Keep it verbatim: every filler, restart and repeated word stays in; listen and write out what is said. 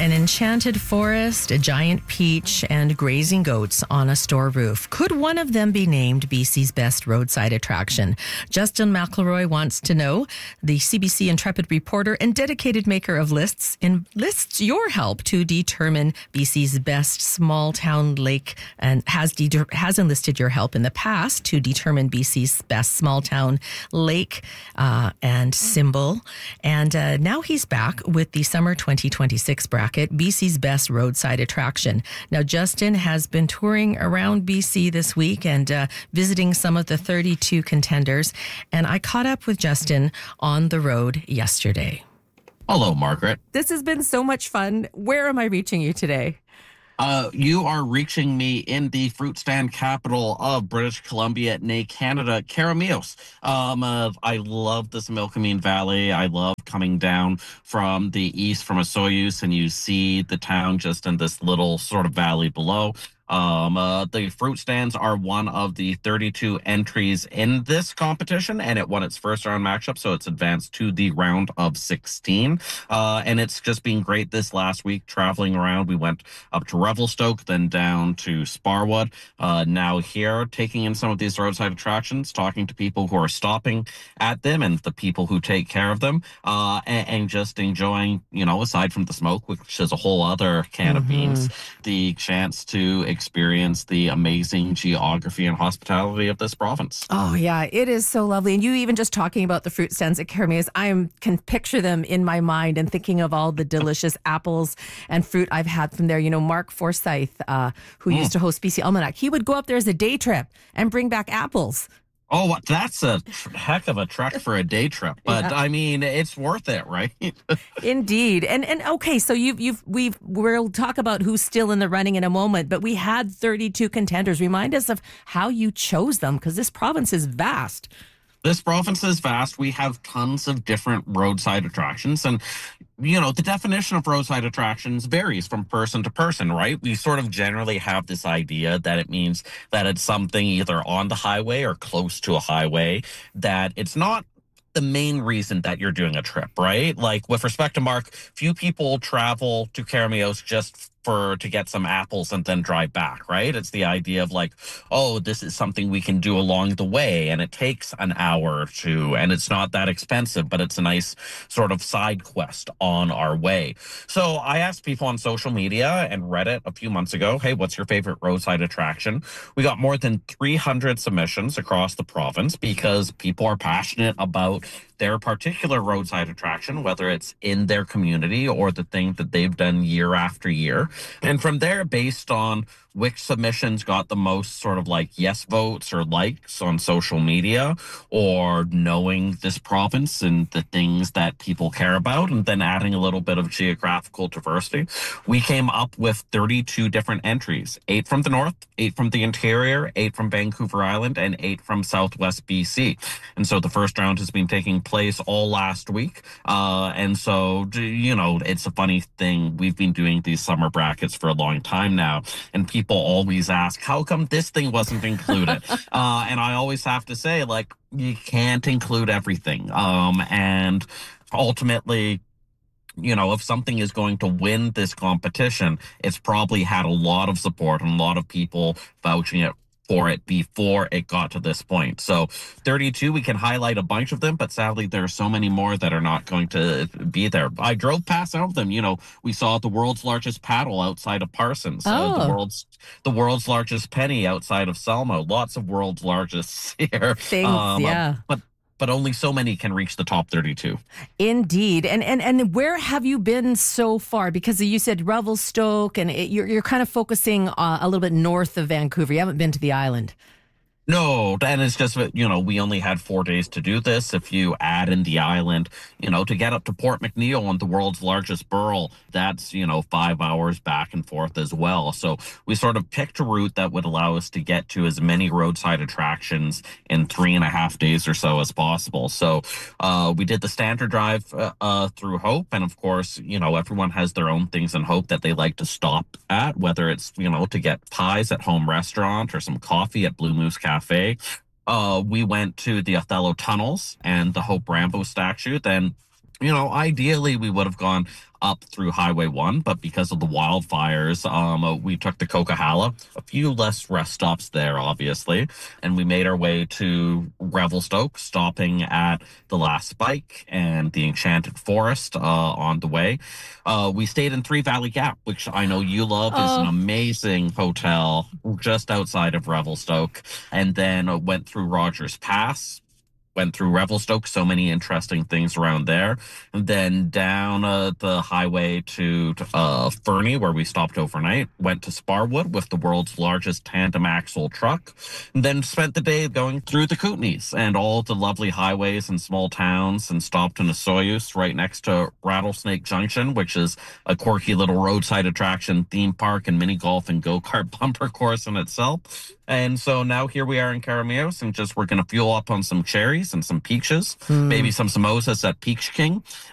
An enchanted forest, a giant peach, and grazing goats on a store roof. Could one of them be named B C's best roadside attraction? Justin McElroy wants to know. The C B C Intrepid reporter and dedicated maker of lists enlists your help to determine B C's best small town lake, and has de- has enlisted your help in the past to determine B C's best small town lake uh, and symbol. And uh, now he's back with the summer twenty twenty-six bracket. B C's best roadside attraction. Now, Justin has been touring around B C this week and uh, visiting some of the thirty-two contenders. And I caught up with Justin on the road yesterday. Hello, Margaret. This has been so much fun. Where am I reaching you today? Uh, you are reaching me in the fruit stand capital of British Columbia, nay Canada, Keremeos. Um, uh, I love this Milkameen Valley. I love coming down from the east from Osoyoos, and you see the town just in this little sort of valley below. Um, uh, the fruit stands are one of the thirty-two entries in this competition, and it won its first round matchup, so it's advanced to the round of sixteen. Uh, and it's just been great this last week traveling around. We went up to Revelstoke, then down to Sparwood. Uh, now here, taking in some of these roadside attractions, talking to people who are stopping at them and the people who take care of them, uh, and, and just enjoying, you know, aside from the smoke, which is a whole other can mm-hmm. of beans, the chance to experience the amazing geography and hospitality of this province. Oh, yeah, it is so lovely. And you even just talking about the fruit stands at Keremeos, I am, can picture them in my mind and thinking of all the delicious apples and fruit I've had from there. You know, Mark Forsyth, uh, who mm. used to host B C Almanac, he would go up there as a day trip and bring back apples. Oh, that's a tr- heck of a trek for a day trip, but yeah. I mean, it's worth it, right? Indeed. And and okay, so you've you've we've we'll talk about who's still in the running in a moment, but we had thirty-two contenders. Remind us of how you chose them, because this province is vast. This province is vast. We have tons of different roadside attractions, and you know, the definition of roadside attractions varies from person to person, right? We sort of generally have this idea that it means that it's something either on the highway or close to a highway, that it's not the main reason that you're doing a trip, right? Like with respect to Mark, few people travel to Keremeos just for to get some apples and then drive back, right? It's the idea of like, oh, this is something we can do along the way, and it takes an hour or two, and it's not that expensive, but it's a nice sort of side quest on our way. So I asked people on social media and Reddit a few months ago, hey, what's your favorite roadside attraction? We got more than three hundred submissions across the province because people are passionate about their particular roadside attraction, whether it's in their community or the thing that they've done year after year. And from there, based on which submissions got the most sort of like yes votes or likes on social media, or knowing this province and the things that people care about, and then adding a little bit of geographical diversity, we came up with thirty-two different entries, eight from the north, eight from the interior, eight from Vancouver Island, and eight from Southwest B C. And so the first round has been taking place all last week. Uh, and so, you know, it's a funny thing. We've been doing these summer brackets for a long time now, and people People always ask, how come this thing wasn't included? uh, and I always have to say, like, you can't include everything. Um, and ultimately, you know, if something is going to win this competition, it's probably had a lot of support and a lot of people vouching it for it before it got to this point. So thirty-two, we can highlight a bunch of them, but sadly there are so many more that are not going to be there. I drove past some of them. You know, we saw the world's largest paddle outside of Parsons, oh. uh, the world's the world's largest penny outside of Selma, lots of world's largest here. Things, um, yeah. But but only so many can reach the top thirty-two. Indeed. And and and where have you been so far? Because you said Revelstoke, and it, you're, you're kind of focusing uh, a little bit north of Vancouver. You haven't been to the island. No, and it's just, you know, we only had four days to do this. If you add in the island, you know, to get up to Port McNeill on the world's largest burl, that's, you know, five hours back and forth as well. So we sort of picked a route that would allow us to get to as many roadside attractions in three and a half days or so as possible. So uh, we did the standard drive uh, uh, through Hope. And of course, you know, everyone has their own things in Hope that they like to stop at, whether it's, you know, to get pies at Home Restaurant or some coffee at Blue Moose Cafe. Cafe. Uh, we went to the Othello Tunnels and the Hope Rambo statue. Then You know, ideally we would have gone up through Highway one, but because of the wildfires, um, uh, we took the Coquihalla. A few less rest stops there, obviously, and we made our way to Revelstoke, stopping at the Last Spike and the Enchanted Forest uh, on the way. Uh, we stayed in Three Valley Gap, which I know you love, is an Oh, amazing hotel just outside of Revelstoke, and then uh, went through Rogers Pass, went through Revelstoke, so many interesting things around there. And then down uh, the highway to, to uh, Fernie, where we stopped overnight, went to Sparwood with the world's largest tandem axle truck, and then spent the day going through the Kootenays and all the lovely highways and small towns, and stopped in Osoyoos right next to Rattlesnake Junction, which is a quirky little roadside attraction, theme park, and mini golf and go-kart bumper course in itself. And so now here we are in Caramios, and just we're going to fuel up on some cherries and some peaches, hmm. maybe some samosas at Peach King.